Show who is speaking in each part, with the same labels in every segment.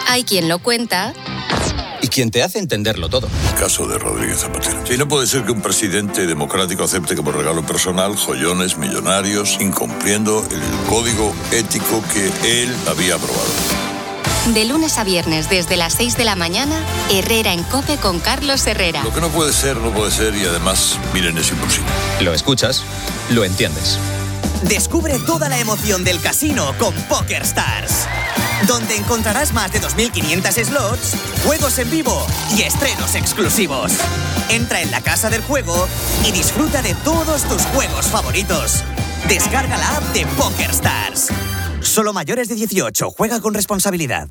Speaker 1: Hay quien lo cuenta
Speaker 2: y quien te hace entenderlo todo.
Speaker 3: Caso de Rodríguez Zapatero. Sí, no puede ser que un presidente democrático acepte como regalo personal joyones millonarios, incumpliendo el código ético que él había aprobado.
Speaker 1: De lunes a viernes, desde las 6 de la mañana, Herrera en COPE con Carlos Herrera.
Speaker 3: Lo que no puede ser y además, miren, es imposible.
Speaker 2: Lo escuchas, lo entiendes.
Speaker 4: Descubre toda la emoción del casino con PokerStars, donde encontrarás más de 2.500 slots, juegos en vivo y estrenos exclusivos. Entra en la casa del juego y disfruta de todos tus juegos favoritos. Descarga la app de PokerStars. Solo mayores de 18. Juega con responsabilidad.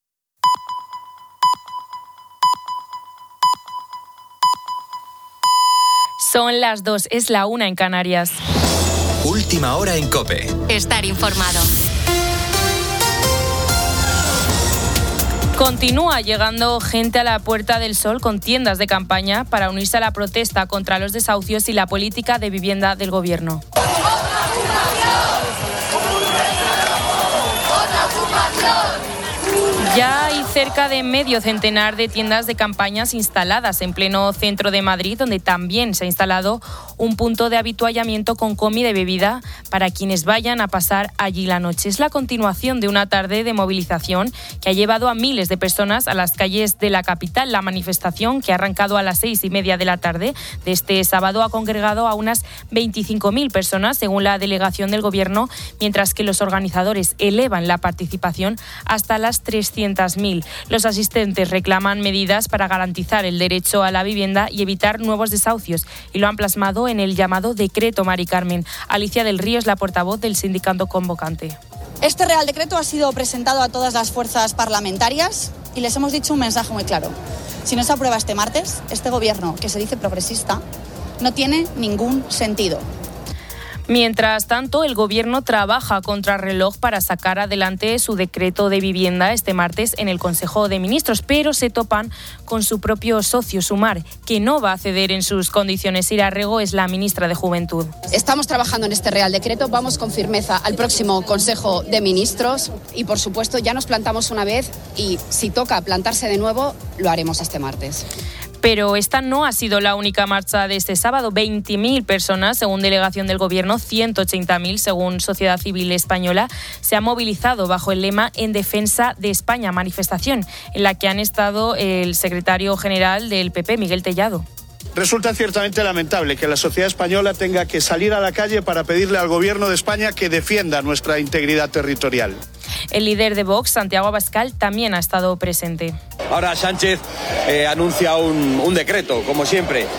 Speaker 5: Son las 2, es la 1 en Canarias.
Speaker 2: Última hora en COPE.
Speaker 1: Estar informado.
Speaker 5: Continúa llegando gente a la Puerta del Sol con tiendas de campaña para unirse a la protesta contra los desahucios y la política de vivienda del gobierno. Ya hay cerca de medio centenar de tiendas de campañas instaladas en pleno centro de Madrid, donde también se ha instalado un punto de habituallamiento con comida y bebida para quienes vayan a pasar allí la noche. Es la continuación de una tarde de movilización que ha llevado a miles de personas a las calles de la capital. La manifestación, que ha arrancado a las 6:30 de la tarde de este sábado, ha congregado a unas 25.000 personas, según la delegación del Gobierno, mientras que los organizadores elevan la participación hasta las 300.000. Los asistentes reclaman medidas para garantizar el derecho a la vivienda y evitar nuevos desahucios, y lo han plasmado en el llamado decreto Mari Carmen. Alicia del Río es la portavoz del sindicato convocante.
Speaker 6: Este Real Decreto ha sido presentado a todas las fuerzas parlamentarias y les hemos dicho un mensaje muy claro. Si no se aprueba este martes, este gobierno, que se dice progresista, no tiene ningún sentido.
Speaker 5: Mientras tanto, el Gobierno trabaja a contrarreloj para sacar adelante su decreto de vivienda este martes en el Consejo de Ministros, pero se topan con su propio socio, Sumar, que no va a ceder en sus condiciones. Sira Rego es la ministra de Juventud.
Speaker 7: Estamos trabajando en este Real Decreto, vamos con firmeza al próximo Consejo de Ministros y, por supuesto, ya nos plantamos una vez y si toca plantarse de nuevo, lo haremos este martes.
Speaker 5: Pero esta no ha sido la única marcha de este sábado. 20.000 personas, según delegación del Gobierno, 180.000, según Sociedad Civil Española, se han movilizado bajo el lema En defensa de España, manifestación en la que han estado el secretario general del PP, Miguel Tellado.
Speaker 8: Resulta ciertamente lamentable que la sociedad española tenga que salir a la calle para pedirle al Gobierno de España que defienda nuestra integridad territorial.
Speaker 5: El líder de Vox, Santiago Abascal, también ha estado presente.
Speaker 9: Ahora Sánchez anuncia un decreto, como siempre.